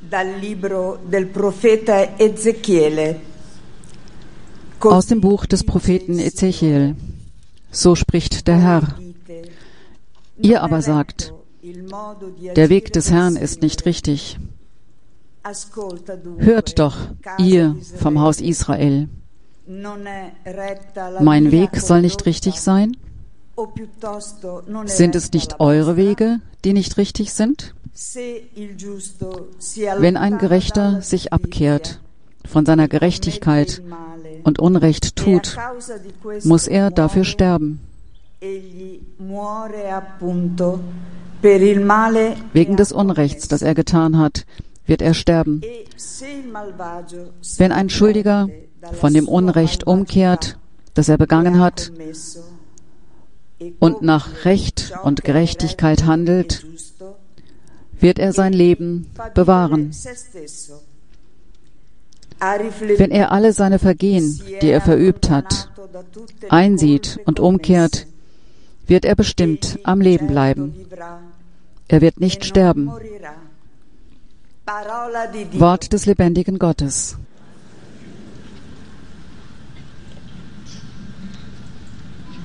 Dal libro del profeta Ezechiele. Aus dem Buch des Propheten Ezechiel. So spricht der Herr. Ihr aber sagt, der Weg des Herrn ist nicht richtig. Hört doch, ihr vom Haus Israel. Mein Weg soll nicht richtig sein? Sind es nicht eure Wege, die nicht richtig sind? Wenn ein Gerechter sich abkehrt von seiner Gerechtigkeit und Unrecht tut, muss er dafür sterben. Wegen des Unrechts, das er getan hat, wird er sterben. Wenn ein Schuldiger von dem Unrecht umkehrt, das er begangen hat, und nach Recht und Gerechtigkeit handelt, wird er sein Leben bewahren. Wenn er alle seine Vergehen, die er verübt hat, einsieht und umkehrt, wird er bestimmt am Leben bleiben. Er wird nicht sterben. Wort des lebendigen Gottes.